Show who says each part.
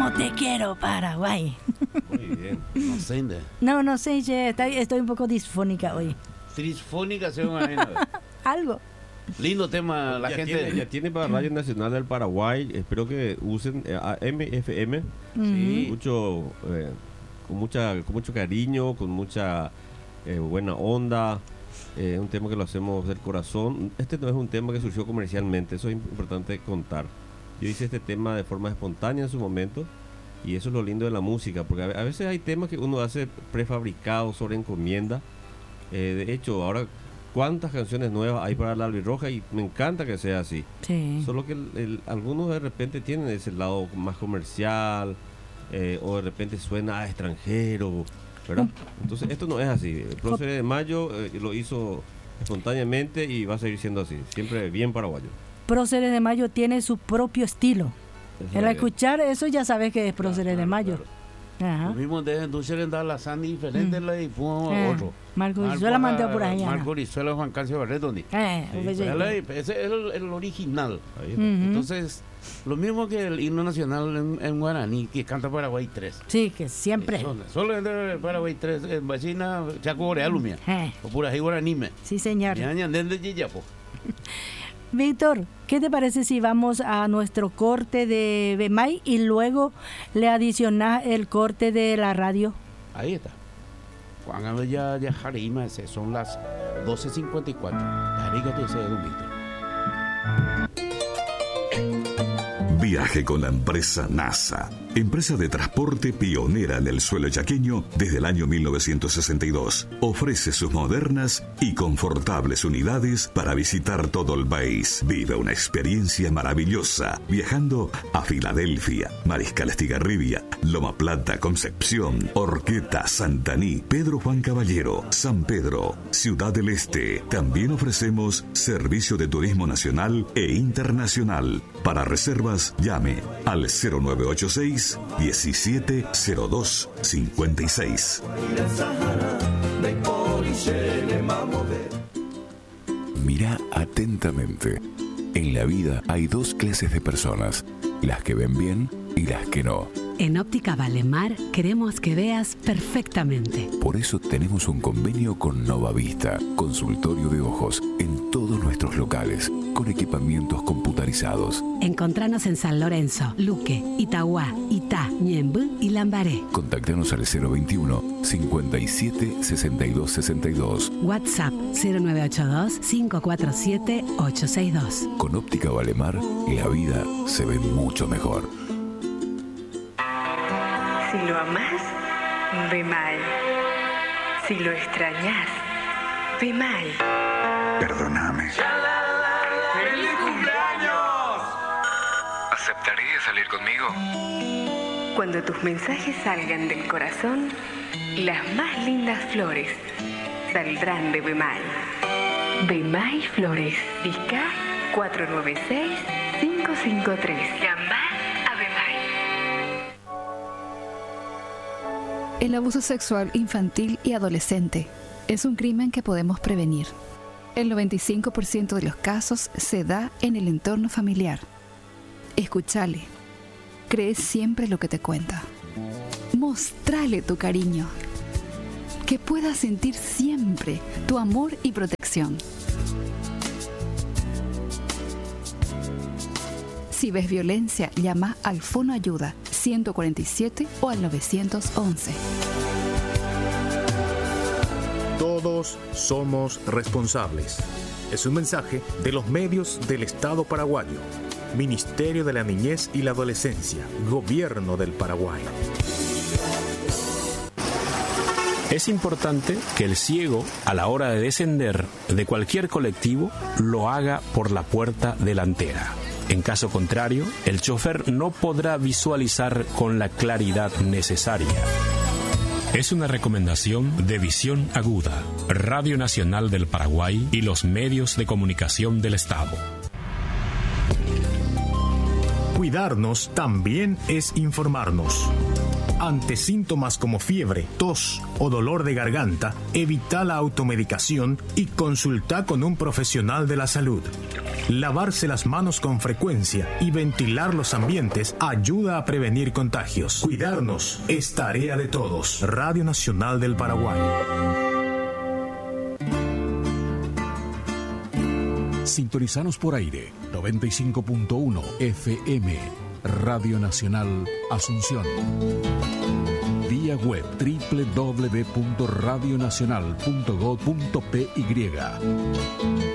Speaker 1: ¿Cómo te quiero, Paraguay?
Speaker 2: Muy bien. No sé.
Speaker 1: No sé, che, estoy un poco disfónica hoy.
Speaker 2: Trisfónica se llama.
Speaker 1: Algo.
Speaker 2: Lindo tema, la gente.
Speaker 3: Ya tiene para Radio Nacional del Paraguay. Espero que usen AM/FM.
Speaker 2: Sí.
Speaker 3: Mucho, con mucho cariño, con mucha buena onda. Un tema que lo hacemos del corazón. Este no es un tema que surgió comercialmente, eso es importante contar. Yo hice este tema de forma espontánea en su momento, y eso es lo lindo de la música, porque a veces hay temas que uno hace prefabricados sobre encomienda. De hecho, ahora cuántas canciones nuevas hay para la albirroja, y me encanta que sea así.
Speaker 1: Sí.
Speaker 3: Solo que algunos de repente tienen ese lado más comercial, o de repente suena a extranjero, ¿verdad? Entonces esto no es así. El Próceres de Mayo lo hizo espontáneamente y va a seguir siendo así, siempre bien paraguayo.
Speaker 1: Próceres de Mayo tiene su propio estilo. Al escuchar eso ya sabes que es Próceres de Mayo. Ajá.
Speaker 2: Lo mismo de Dulce dar la Sandy diferente y fuimos otro.
Speaker 1: Marco Rizuela mandó por ahí.
Speaker 2: Marco Rizuela, Juan Cancio Barreto. Ese es el original. Entonces, lo mismo que el himno nacional en guaraní, que canta Paraguay 3.
Speaker 1: Sí, que siempre.
Speaker 2: Solo en Paraguay 3, en vecina Chaco Borealumia. O por ahí guaranime.
Speaker 1: Sí, señor.
Speaker 2: Ya,
Speaker 1: Víctor, ¿qué te parece si vamos a nuestro corte de Bemay y luego le adicionás el corte de la radio?
Speaker 2: Ahí está. Juan ya Jarima, son las 12:54. Arigato ese don Víctor.
Speaker 4: Viaje con la empresa NASA, empresa de transporte pionera en el suelo chaqueño desde el año 1962. Ofrece sus modernas y confortables unidades para visitar todo el país. Vive una experiencia maravillosa viajando a Filadelfia, Mariscal Estigarribia, Loma Plata, Concepción, Horqueta, Santaní, Pedro Juan Caballero, San Pedro, Ciudad del Este. También ofrecemos servicio de turismo nacional e internacional. Para reservas, llame al 0986 1702 56.
Speaker 5: Mira atentamente. En la vida hay dos clases de personas, las que ven bien y las que no.
Speaker 6: En Óptica Valemar queremos que veas perfectamente.
Speaker 5: Por eso tenemos un convenio con Nova Vista, consultorio de ojos en todos nuestros locales, con equipamientos computarizados.
Speaker 6: Encontranos en San Lorenzo, Luque, Itagua, Itá, Ñemby y Lambaré.
Speaker 5: Contactanos al 021 57 62 62.
Speaker 6: WhatsApp 0982 547 862.
Speaker 5: Con Óptica Valemar, la vida se ve mucho mejor.
Speaker 7: Si lo amás, ve mal. Si lo extrañas, ve mal.
Speaker 4: Perdóname.
Speaker 8: ¡Feliz cumpleaños! ¿Aceptarías salir conmigo?
Speaker 7: Cuando tus mensajes salgan del corazón, las más lindas flores saldrán de Bemay. Bemay Flores, Vizca 496-553. Llama a Bemay.
Speaker 9: El abuso sexual infantil y adolescente es un crimen que podemos prevenir. El 95% de los casos se da en el entorno familiar. Escúchale. Cree siempre lo que te cuenta. Mostrale tu cariño. Que pueda sentir siempre tu amor y protección. Si ves violencia, llama al Fono Ayuda 147 o al 911.
Speaker 10: Todos somos responsables. Es un mensaje de los medios del Estado paraguayo. Ministerio de la Niñez y la Adolescencia. Gobierno del Paraguay.
Speaker 11: Es importante que el ciego, a la hora de descender de cualquier colectivo, lo haga por la puerta delantera. En caso contrario, el chofer no podrá visualizar con la claridad necesaria. Es una recomendación de Visión Aguda, Radio Nacional del Paraguay y los medios de comunicación del Estado.
Speaker 10: Cuidarnos también es informarnos. Ante síntomas como fiebre, tos o dolor de garganta, evita la automedicación y consulta con un profesional de la salud. Lavarse las manos con frecuencia y ventilar los ambientes ayuda a prevenir contagios. Cuidarnos es tarea de todos. Radio Nacional del Paraguay.
Speaker 12: Sintonizanos por aire 95.1 FM, Radio Nacional Asunción. Vía web www.radionacional.go.py.